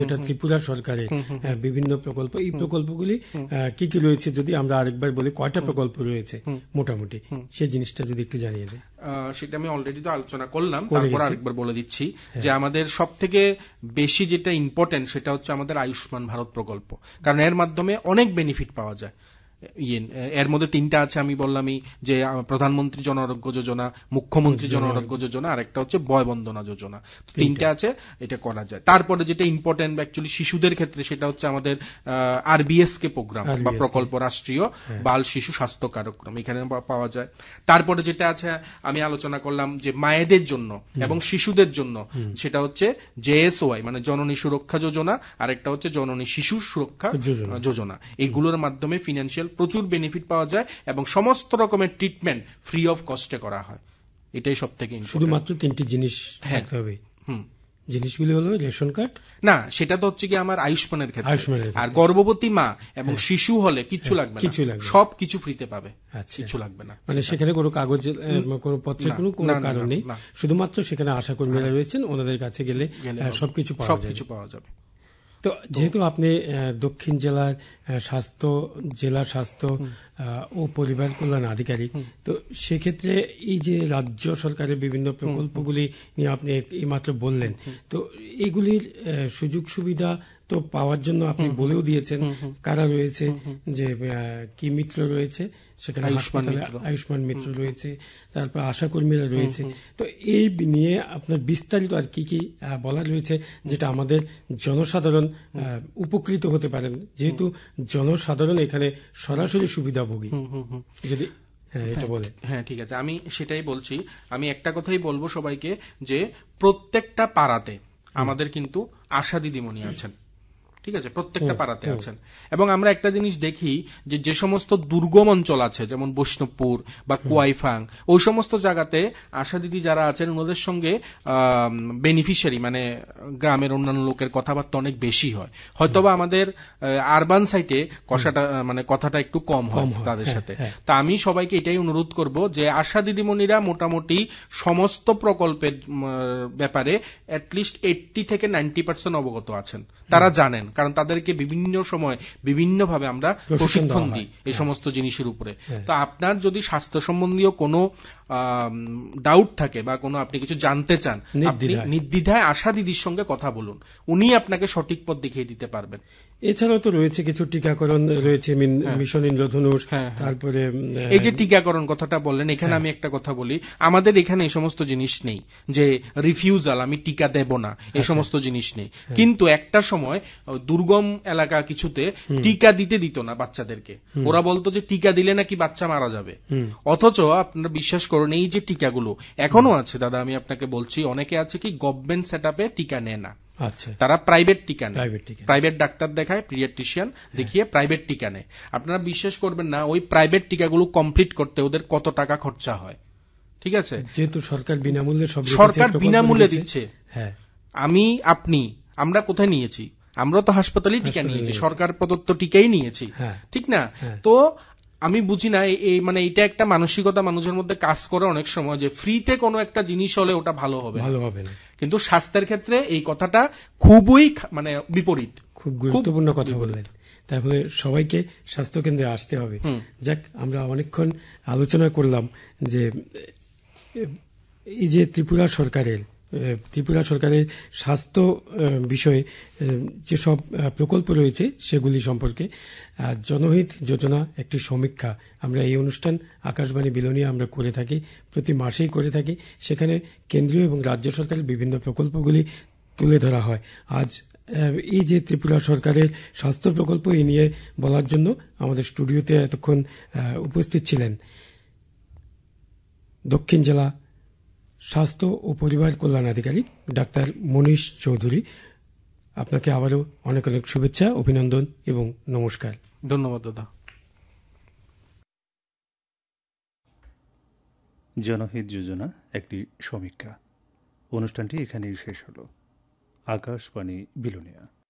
এটা ত্রিপুরা সরকারের বিভিন্ন প্রকল্প, এই প্রকল্পগুলি কি কি রয়েছে যদি আমরা আরেকবার বলি, কয়টা প্রকল্প রয়েছে মোটামুটি, সেই জিনিসটা যদি একটু জানিয়ে দেয়। সেটা আমি অলরেডি তো আলোচনা করলাম, তারপর আরেকবার বলে দিচ্ছি যে আমাদের সব থেকে বেশি যেটা ইম্পর্টেন্ট সেটা হচ্ছে আমাদের আয়ুষ্মান ভারত প্রকল্প, কারণ এর মাধ্যমে অনেক বেনিফিট পাওয়া যায়। এর মধ্যে তিনটা আছে, আমি বললামই যে প্রধানমন্ত্রী জন আরোগ্য যোজনা, মুখ্যমন্ত্রী জন আরোগ্য যোজনা, আর একটা হচ্ছে বয় বন্দনা যোজনা, তিনটা আছে, এটা করা যায়। তারপরে যেটা ইম্পর্টেন্ট অ্যাকচুয়ালি শিশুদের ক্ষেত্রে সেটা হচ্ছে আমাদের RBSK প্রোগ্রাম বা প্রকল্প, রাষ্ট্রীয় বাল শিশু স্বাস্থ্য কার্যক্রম, এখানে পাওয়া যায়। তারপরে যেটা আছে আমি আলোচনা করলাম যে মায়েদের জন্য এবং শিশুদের জন্য, সেটা হচ্ছে JSOY মানে জননী সুরক্ষা যোজনা, আর একটা হচ্ছে জননী শিশু সুরক্ষা যোজনা। এইগুলোর মাধ্যমে ফিনান্সিয়াল প্রচুর বেনিফিট পাওয়া যায় এবং সমস্ত রকমের ট্রিটমেন্ট ফ্রি অফ কস্টে করা হয়। এটাই সব থেকে শুধুমাত্র তিনটি জিনিস থাকতে হবে। জিনিসগুলি হলো রেশন কার্ড, না সেটা তো হচ্ছে কি আমার আয়ুষ্মানের ক্ষেত্রে, আর গর্ভবতী মা এবং শিশু হলে কিচ্ছু লাগবে না, সব কিছু ফ্রিতে পাবে, কিছু লাগবে না। মানে সেখানে কোনো কাগজ, কোনো পত্রের কোনো কারণ নেই, শুধুমাত্র সেখানে আশাকর্মীরা রয়েছেন, ওনাদের কাছে গেলে সবকিছু পাওয়া যাবে। তো যেহেতু আপনি দক্ষিণ জেলার জেলা স্বাস্থ্য ও পরিবার কল্যাণ আধিকারিক, তো সেক্ষেত্রে এই যে রাজ্য সরকারের বিভিন্ন প্রকল্পগুলি নিয়ে আপনি এইমাত্র বললেন, তো এগুলির সুযোগ সুবিধা তো পাওয়ার জন্য আপনি বলেও দিয়েছেন কারা রয়েছে, যে কি মিত্র রয়েছে সেখানে, আয়ুষ্মান মিত্র রয়েছে, তারপর আশাকর্মীরা রয়েছে। তো এই নিয়ে আপনার বিস্তারিত আর কি কি বলা রয়েছে যেটা আমাদের জনসাধারণ উপকৃত হতে পারেন, যেহেতু জনসাধারণ এখানে সরাসরি সুবিধাভোগী, যদি এটা বলে। হ্যাঁ ঠিক আছে, আমি সেটাই বলছি। আমি একটা কথাই বলবো সবাইকে, যে প্রত্যেকটা পাড়াতে আমাদের কিন্তু আশা দিদিমণি আছেন, ঠিক আছে, প্রত্যেকটা পাড়াতে আছেন। এবং আমরা একটা জিনিস দেখি যে সমস্ত দুর্গম অঞ্চল আছে, যেমন বৈষ্ণবপুর বা কুয়াইফাং, ওই সমস্ত জায়গাতে আশা দিদি যারা আছেন ওনাদের সঙ্গে বেনিফিশিয়ারি মানে গ্রামের অন্যান্য লোকের কথাবার্তা অনেক বেশি হয়। হয়তোবা আমাদের আরবান সাইটে কথাটা একটু কম হয় তাদের সাথে। তা আমি সবাইকে এটাই অনুরোধ করব যে আশা দিদিমণিরা মোটামুটি সমস্ত প্রকল্পের ব্যাপারে অ্যাটলিস্ট 80 থেকে 90% অবগত আছেন, তারা জানেন, কারণ তাদেরকে বিভিন্ন সময় বিভিন্নভাবে আমরা প্রশিক্ষণ দিই এই সমস্ত জিনিসের উপরে। তো আপনার যদি স্বাস্থ্য সম্বন্ধীয় কোনো ডাউট থাকে বা কোনো আপনি কিছু জানতে চান, আপনি নির্দ্বিধায় আশা দিদির সঙ্গে কথা বলুন, উনি আপনাকে সঠিক পথ দেখিয়ে দিতে পারবেন। এছাড়াও তো রয়েছে কিছু টিকাকরণ রয়েছে, মিশন ইন্দ্রধনুষ, তারপরে এই যে টিকাকরণ কথাটা বললেন, এখানে আমি একটা কথা বলি, আমাদের এখানে এই সমস্ত জিনিস নেই যে রিফিউজাল, আমি টিকা দেব না, এই সমস্ত জিনিস নেই। কিন্তু একটা সময় দুর্গম এলাকা কিছুতে টিকা দিত না বাচ্চাদেরকে, ওরা বলতো যে টিকা দিলে নাকি বাচ্চা মারা যাবে। অথচ আপনারা বিশ্বাস করুন, এই যে টিকাগুলো এখনো আছে দাদা, আমি আপনাকে বলছি, অনেকে আছে কি গভর্নমেন্ট সেটআপে টিকা নেয় না, তারা প্রাইভেট টিকা নেয়, প্রাইভেট ডাক্তার দেখায়, পিডিয়াট্রিশিয়ান দেখিয়ে প্রাইভেট টিকা নেয়। আপনারা বিশ্বাস করবেন না, ওই প্রাইভেট টিকাগুলো কমপ্লিট করতে ওদের কত টাকা খরচা হয়, ঠিক আছে, যেহেতু সরকার বিনামূল্যে দিচ্ছে। আমরা কোথায় নিয়েছি? আমরা তো হাসপাতালেই টিকা নিয়েছি, সরকার প্রদত্ত টিকাই নিয়েছি, ঠিক না? তো আমি বুঝি না, এটা একটা মানসিকতা মানুষের মধ্যে কাজ করে অনেক সময়, যে ফ্রিতে কোনো একটা জিনিস হলে ওটা ভালো হবে না। কিন্তু স্বাস্থ্যের ক্ষেত্রে এই কথাটা খুবই বিপরীত। খুব গুরুত্বপূর্ণ কথা বললেন। তাহলে সবাইকে স্বাস্থ্য কেন্দ্রে আসতে হবে। যাক, আমরা অনেকক্ষণ আলোচনা করলাম যে এই যে ত্রিপুরা সরকারের স্বাস্থ্য বিষয়ে যেসব প্রকল্প রয়েছে সেগুলি সম্পর্কে জনহিত যোজনা একটি সমীক্ষা আমরা এই অনুষ্ঠান আকাশবাণী বিলোনিয়া আমরা করে থাকি, প্রতি মাসেই করে থাকি। সেখানে কেন্দ্রীয় এবং রাজ্য সরকারের বিভিন্ন প্রকল্পগুলি তুলে ধরা হয়। আজ এই যে ত্রিপুরা সরকারের স্বাস্থ্য প্রকল্প এই নিয়ে বলার জন্য আমাদের স্টুডিওতে এতক্ষণ উপস্থিত ছিলেন দক্ষিণ জেলা স্বাস্থ্য ও পরিবার কল্যাণ আধিকারিক ডাক্তার মনীষ চৌধুরী। আপনাকে আবারও অনেক অনেক শুভেচ্ছা, অভিনন্দন এবং নমস্কার। ধন্যবাদ দাদা। জনহিত যোজনা একটি সমীক্ষা অনুষ্ঠানটি এখানেই শেষ হলো। আকাশবাণী বিলোনিয়া।